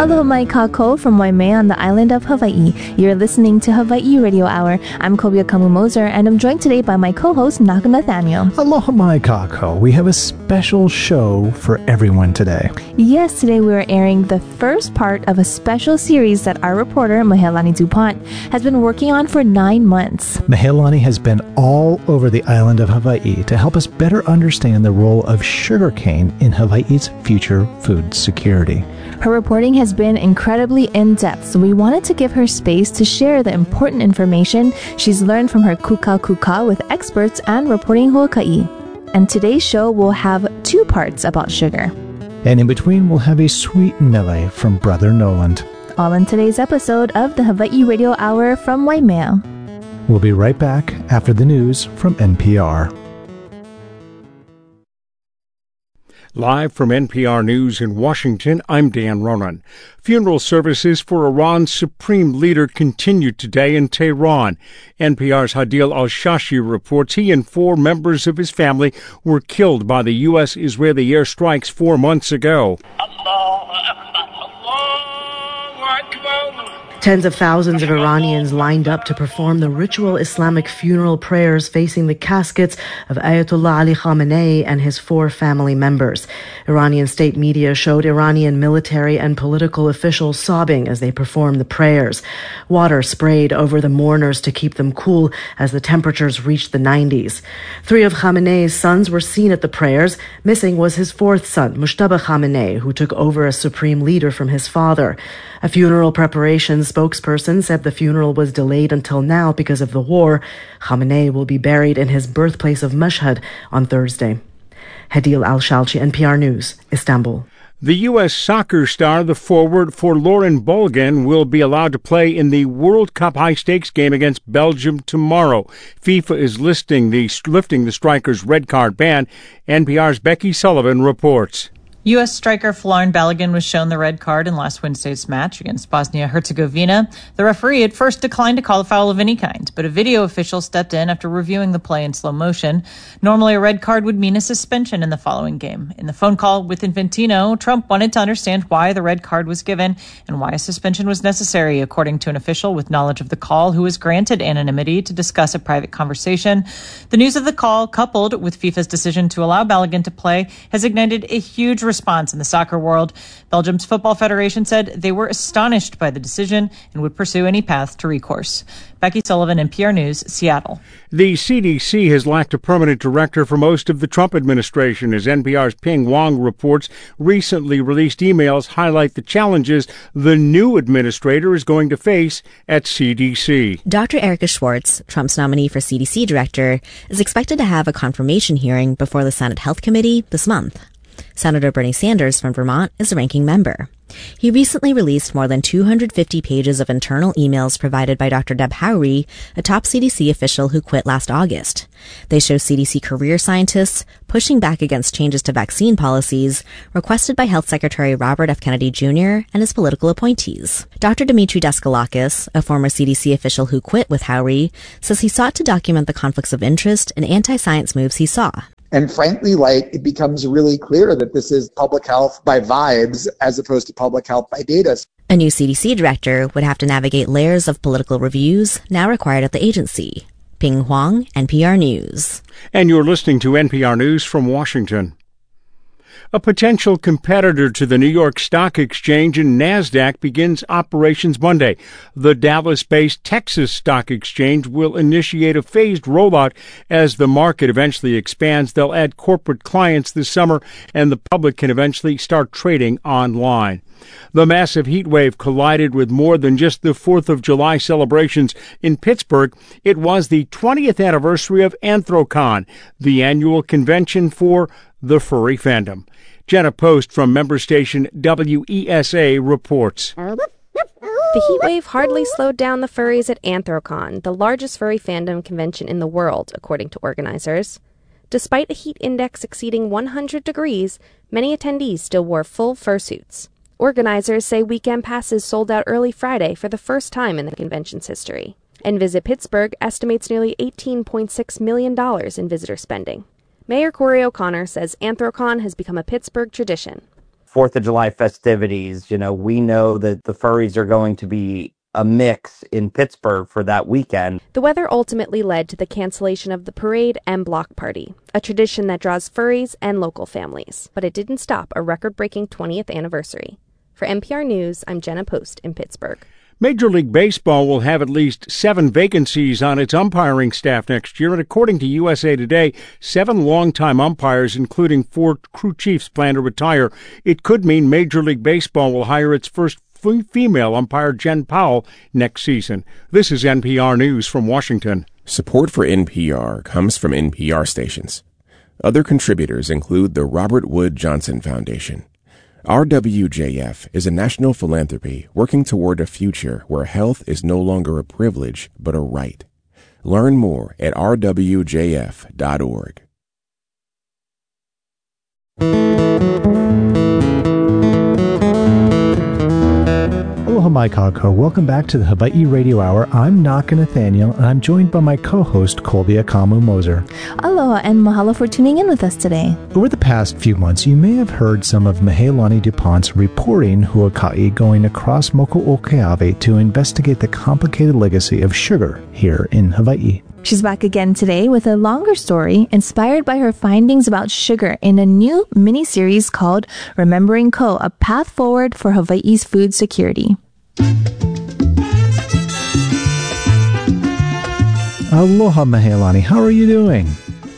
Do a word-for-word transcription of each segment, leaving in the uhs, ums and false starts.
Aloha mai kākou from Waimea on the island of Hawaii. You're listening to Hawaii Radio Hour. I'm Kobia Kamu-Moser, and I'm joined today by my co-host, Naka Nathaniel. Aloha mai kākou. We have a special show for everyone today. Yes, today we are airing the first part of a special series that our reporter, Mahealani Dupont, has been working on for nine months. Mahealani has been all over the island of Hawaii to help us better understand the role of sugarcane in Hawaii's future food security. Her reporting has been incredibly in-depth, so we wanted to give her space to share the important information she's learned from her kuka kuka with experts and reporting huaka'i. And today's show will have two parts about sugar. And in between, we'll have a sweet mele from Brother Noland. All in today's episode of the Hawaii Radio Hour from Waimea. We'll be right back after the news from N P R. Live from N P R News in Washington, I'm Dan Ronan. Funeral services for Iran's supreme leader continued today in Tehran. N P R's Hadil Al-Shashi reports he and four members of his family were killed by the U S Israeli airstrikes four months ago. Tens of thousands of Iranians lined up to perform the ritual Islamic funeral prayers facing the caskets of Ayatollah Ali Khamenei and his four family members. Iranian state media showed Iranian military and political officials sobbing as they performed the prayers. Water sprayed over the mourners to keep them cool as the temperatures reached the nineties. Three of Khamenei's sons were seen at the prayers. Missing was his fourth son, Mujtaba Khamenei, who took over as supreme leader from his father. A funeral preparations spokesperson said the funeral was delayed until now because of the war. Khamenei will be buried in his birthplace of Mashhad on Thursday. Hadil Al-Shalchi, N P R News, Istanbul. The U S soccer star, the forward Folarin Balogun, will be allowed to play in the World Cup high-stakes game against Belgium tomorrow. FIFA is listing the, lifting the striker's red card ban. N P R's Becky Sullivan reports. U S striker Folarin Balogun was shown the red card in last Wednesday's match against Bosnia-Herzegovina. The referee at first declined to call a foul of any kind, but a video official stepped in after reviewing the play in slow motion. Normally, a red card would mean a suspension in the following game. In the phone call with Infantino, Trump wanted to understand why the red card was given and why a suspension was necessary, according to an official with knowledge of the call who was granted anonymity to discuss a private conversation. The news of the call, coupled with FIFA's decision to allow Balogun to play, has ignited a huge response response in the soccer world. Belgium's Football Federation said they were astonished by the decision and would pursue any path to recourse. Becky Sullivan, N P R News, Seattle. The C D C has lacked a permanent director for most of the Trump administration, as N P R's Ping Wong reports. Recently released emails highlight the challenges the new administrator is going to face at C D C. Doctor Erica Schwartz, Trump's nominee for C D C director, is expected to have a confirmation hearing before the Senate Health Committee this month. Senator Bernie Sanders from Vermont is the ranking member. He recently released more than two hundred fifty pages of internal emails provided by Doctor Deb Howry, a top C D C official who quit last August. They show C D C career scientists pushing back against changes to vaccine policies requested by Health Secretary Robert F. Kennedy Junior and his political appointees. Doctor Dimitri Daskalakis, a former C D C official who quit with Howry, says he sought to document the conflicts of interest and anti-science moves he saw. And frankly, like, it becomes really clear that this is public health by vibes as opposed to public health by data. A new C D C director would have to navigate layers of political reviews now required at the agency. Ping Huang, N P R News. And you're listening to N P R News from Washington. A potential competitor to the New York Stock Exchange and NASDAQ begins operations Monday. The Dallas-based Texas Stock Exchange will initiate a phased rollout as the market eventually expands. They'll add corporate clients this summer, and the public can eventually start trading online. The massive heat wave collided with more than just the fourth of July celebrations in Pittsburgh. It was the twentieth anniversary of Anthrocon, the annual convention for the furry fandom. Jenna Post from member station W E S A reports. The heat wave hardly slowed down the furries at Anthrocon, the largest furry fandom convention in the world, according to organizers. Despite a heat index exceeding one hundred degrees, many attendees still wore full fursuits. Organizers say weekend passes sold out early Friday for the first time in the convention's history. And Visit Pittsburgh estimates nearly eighteen point six million dollars in visitor spending. Mayor Corey O'Connor says Anthrocon has become a Pittsburgh tradition. fourth of July festivities, you know, we know that the furries are going to be a mix in Pittsburgh for that weekend. The weather ultimately led to the cancellation of the parade and block party, a tradition that draws furries and local families. But it didn't stop a record-breaking twentieth anniversary. For N P R News, I'm Jenna Post in Pittsburgh. Major League Baseball will have at least seven vacancies on its umpiring staff next year, and according to U S A Today, seven longtime umpires, including four crew chiefs, plan to retire. It could mean Major League Baseball will hire its first female umpire, Jen Powell, next season. This is N P R News from Washington. Support for N P R comes from N P R stations. Other contributors include the Robert Wood Johnson Foundation. R W J F is a national philanthropy working toward a future where health is no longer a privilege, but a right. Learn more at r w j f dot org. Aloha mai kākou. Welcome back to the Hawaii Radio Hour. I'm Naka Nathaniel, and I'm joined by my co-host, Colby Akamu Moser. Aloha, and mahalo for tuning in with us today. Over the past few months, you may have heard some of Meheilani DuPont's reporting Huaka'i going across Moku'okeawe to investigate the complicated legacy of sugar here in Hawaii. She's back again today with a longer story inspired by her findings about sugar in a new mini-series called Remembering Ko, A Path Forward for Hawaii's Food Security. Aloha, Meheilani. How are you doing?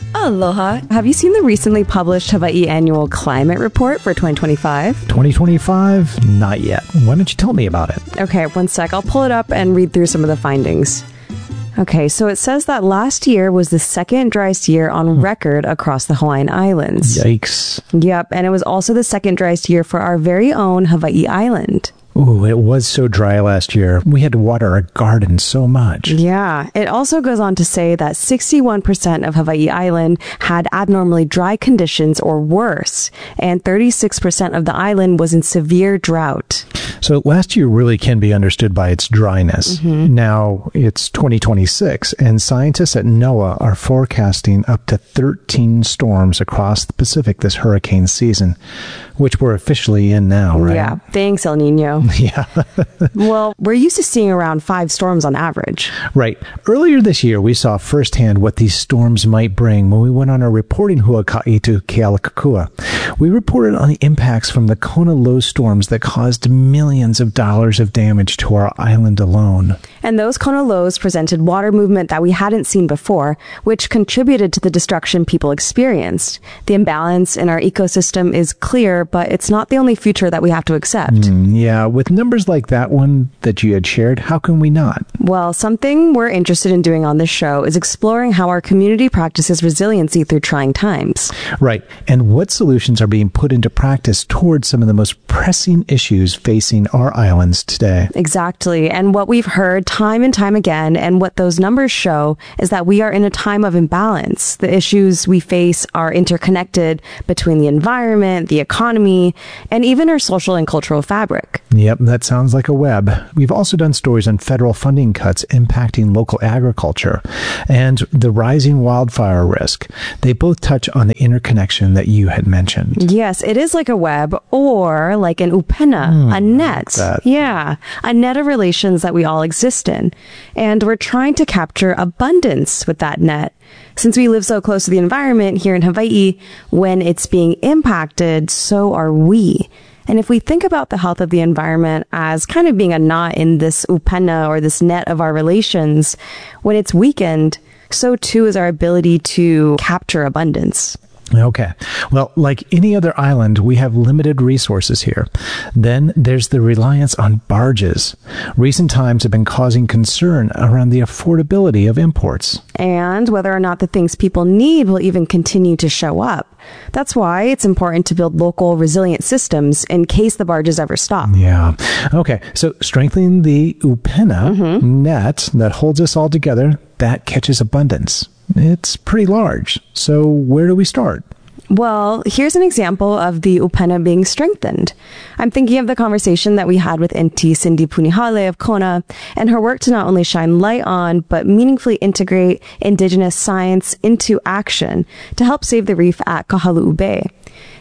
Aloha. Have you seen the recently published Hawaii Annual Climate Report for twenty twenty-five? twenty twenty-five? Not yet. Why don't you tell me about it? Okay, one sec. I'll pull it up and read through some of the findings. Okay, so it says that last year was the second driest year on record across the Hawaiian Islands. Yikes. Yep, and it was also the second driest year for our very own Hawaii Island. Ooh, it was so dry last year. We had to water our garden so much. Yeah. It also goes on to say that sixty-one percent of Hawaii Island had abnormally dry conditions or worse, and thirty-six percent of the island was in severe drought. So last year really can be understood by its dryness. Mm-hmm. Now it's twenty twenty-six, and scientists at NOAA are forecasting up to thirteen storms across the Pacific this hurricane season, which we're officially in now, right? Yeah. Thanks, El Nino. Yeah. Well, we're used to seeing around five storms on average. Right. Earlier this year, we saw firsthand what these storms might bring when we went on our reporting Huaka'i to Kealakekua. We reported on the impacts from the Kona low storms that caused millions of dollars of damage to our island alone. And those Kona lows presented water movement that we hadn't seen before, which contributed to the destruction people experienced. The imbalance in our ecosystem is clear, but it's not the only future that we have to accept. Mm, yeah, with numbers like that one that you had shared, how can we not? Well, something we're interested in doing on this show is exploring how our community practices resiliency through trying times. Right, and what solutions are being put into practice towards some of the most pressing issues facing our islands today. Exactly, and what we've heard time and time again, and what those numbers show, is that we are in a time of imbalance. The issues we face are interconnected between the environment, the economy, and even our social and cultural fabric. Yep, that sounds like a web. We've also done stories on federal funding cuts impacting local agriculture and the rising wildfire risk. They both touch on the interconnection that you had mentioned. Yes, it is like a web, or like an upena, mm, a net. That. Yeah, a net of relations that we all exist in. And we're trying to capture abundance with that net. Since we live so close to the environment here in Hawaii, when it's being impacted, so are we. And if we think about the health of the environment as kind of being a knot in this upena, or this net of our relations, when it's weakened, so too is our ability to capture abundance. Okay. Well, like any other island, we have limited resources here. Then there's the reliance on barges. Recent times have been causing concern around the affordability of imports. And whether or not the things people need will even continue to show up. That's why it's important to build local resilient systems in case the barges ever stop. Yeah. Okay. So strengthening the upena mm-hmm. net that holds us all together, that catches abundance. It's pretty large. So where do we start? Well, here's an example of the upena being strengthened. I'm thinking of the conversation that we had with Auntie Cindy Punihale of Kona and her work to not only shine light on, but meaningfully integrate indigenous science into action to help save the reef at Kahaluu Bay.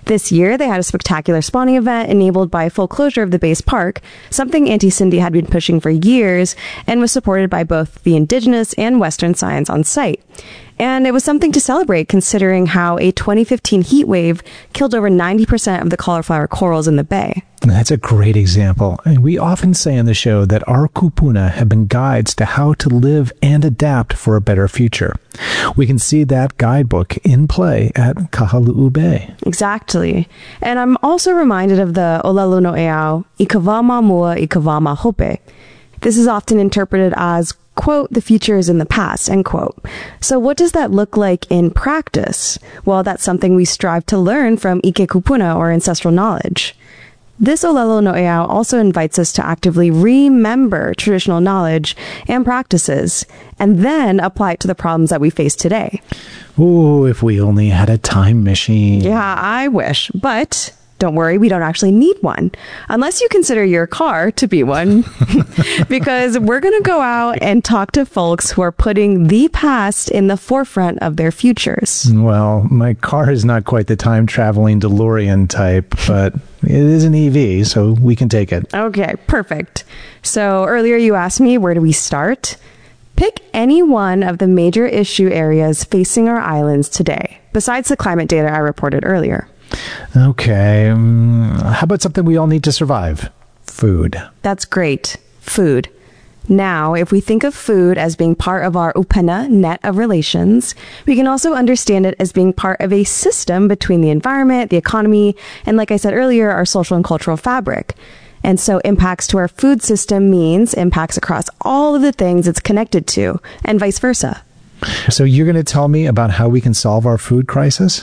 This year, they had a spectacular spawning event enabled by full closure of the base park, something Auntie Cindy had been pushing for years and was supported by both the indigenous and Western science on site. And it was something to celebrate considering how a twenty fifteen heat wave killed over ninety percent of the cauliflower corals in the bay. That's a great example. And we often say on the show that our kupuna have been guides to how to live and adapt for a better future. We can see that guidebook in play at Kahalu'u Bay. Exactly. And I'm also reminded of the Olelo no Eau, Ikavama Mua Ikavama Hope. This is often interpreted as, quote, the future is in the past, end quote. So what does that look like in practice? Well, that's something we strive to learn from Ike Kupuna, or ancestral knowledge. This Olelo no Eau also invites us to actively remember traditional knowledge and practices, and then apply it to the problems that we face today. Ooh, if we only had a time machine. Yeah, I wish, but don't worry, we don't actually need one, unless you consider your car to be one, because we're going to go out and talk to folks who are putting the past in the forefront of their futures. Well, my car is not quite the time-traveling DeLorean type, but it is an E V, so we can take it. Okay, perfect. So earlier you asked me, where do we start? Pick any one of the major issue areas facing our islands today, besides the climate data I reported earlier. Okay, um, how about something we all need to survive? Food. That's great. Food. Now, if we think of food as being part of our upena, net of relations, we can also understand it as being part of a system between the environment, the economy, and like I said earlier, our social and cultural fabric. And so impacts to our food system means impacts across all of the things it's connected to, and vice versa. So you're going to tell me about how we can solve our food crisis?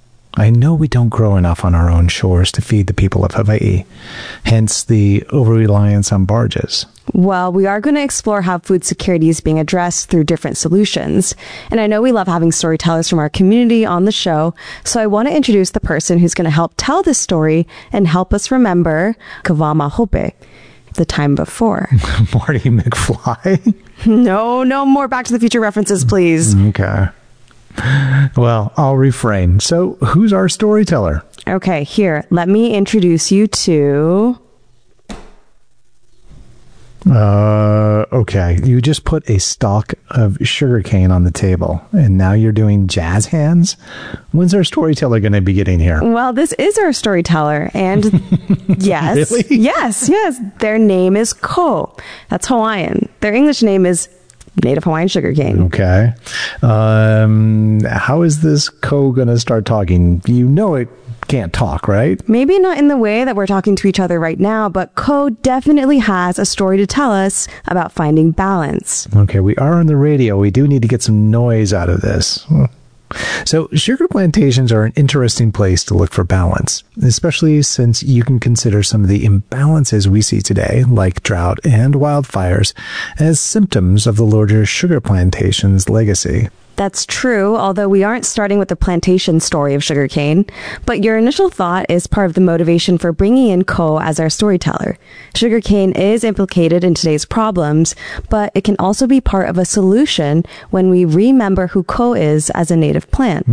I know we don't grow enough on our own shores to feed the people of Hawaii, hence the over-reliance on barges. Well, we are going to explore how food security is being addressed through different solutions. And I know we love having storytellers from our community on the show, so I want to introduce the person who's going to help tell this story and help us remember Kawama Hope, the time before. Marty McFly? No, no more Back to the Future references, please. Okay. Well, I'll refrain. So, who's our storyteller? Okay, here, let me introduce you to... Uh, okay. You just put a stalk of sugarcane on the table, and now you're doing jazz hands? When's our storyteller going to be getting here? Well, this is our storyteller, and yes, really? yes, yes, their name is Ko. That's Hawaiian. Their English name is Native Hawaiian sugarcane. Okay. Um, how is this Ko going to start talking? You know it can't talk, right? Maybe not in the way that we're talking to each other right now, but Ko definitely has a story to tell us about finding balance. Okay, we are on the radio. We do need to get some noise out of this. So, sugar plantations are an interesting place to look for balance, especially since you can consider some of the imbalances we see today, like drought and wildfires, as symptoms of the larger sugar plantation's legacy. That's true, although we aren't starting with the plantation story of sugarcane. But your initial thought is part of the motivation for bringing in Ko as our storyteller. Sugarcane is implicated in today's problems, but it can also be part of a solution when we remember who Ko is as a native plant.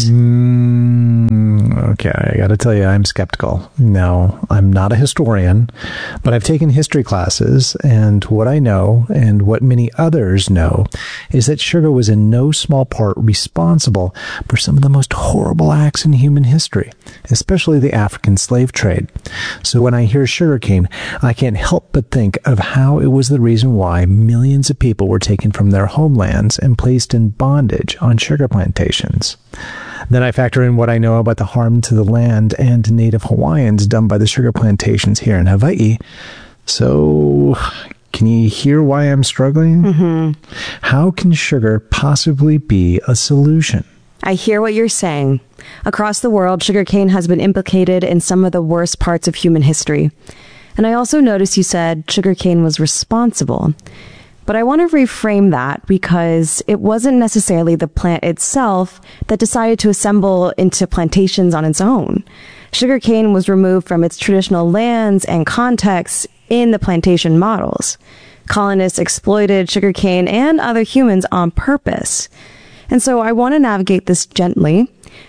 Mm, okay, I gotta tell you, I'm skeptical. No, I'm not a historian, but I've taken history classes, and what I know, and what many others know, is that sugar was in no small part responsible for some of the most horrible acts in human history, especially the African slave trade. So when I hear sugarcane, I can't help but think of how it was the reason why millions of people were taken from their homelands and placed in bondage on sugar plantations. Then I factor in what I know about the harm to the land and native Hawaiians done by the sugar plantations here in Hawaii. So, can you hear why I'm struggling? Mm-hmm. How can sugar possibly be a solution? I hear what you're saying. Across the world, sugarcane has been implicated in some of the worst parts of human history. And I also noticed you said sugarcane was responsible. But I want to reframe that because it wasn't necessarily the plant itself that decided to assemble into plantations on its own. Sugarcane was removed from its traditional lands and contexts in the plantation models. Colonists exploited sugarcane and other humans on purpose. And so I want to navigate this gently.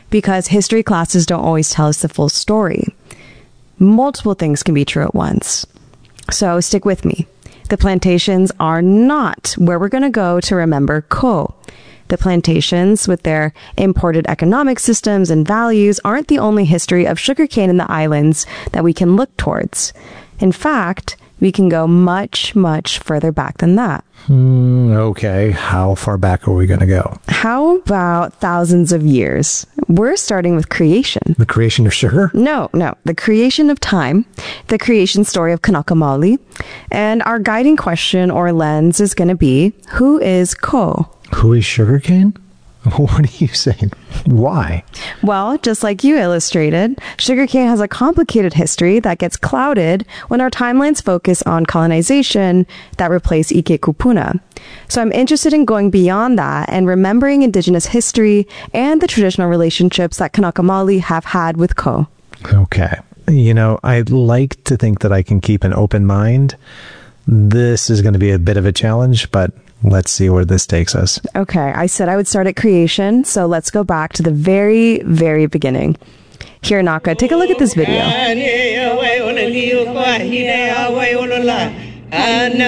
because history classes don't always tell us the full story. Multiple things can be true at once. So stick with me. The plantations are not where we're going to go to remember Ko. The plantations, with their imported economic systems and values, aren't the only history of sugarcane in the islands that we can look towards. In fact, we can go much, much further back than that. Mm, okay, how far back are we going to go? How about thousands of years? We're starting with creation. The creation of sugar? No, no. The creation of time, the creation story of Kanaka Maoli. And our guiding question or lens is going to be, who is Ko? Who is sugarcane? What are you saying? Why? Well, just like you illustrated, sugarcane has a complicated history that gets clouded when our timelines focus on colonization that replaced Ike Kupuna. So I'm interested in going beyond that and remembering indigenous history and the traditional relationships that Kanaka Maoli have had with Ko. Okay. You know, I'd like to think that I can keep an open mind. This is going to be a bit of a challenge, but let's see where this takes us. Okay, I said I would start at creation, so let's go back to the very, very beginning. Here, Naka, take a look at this video.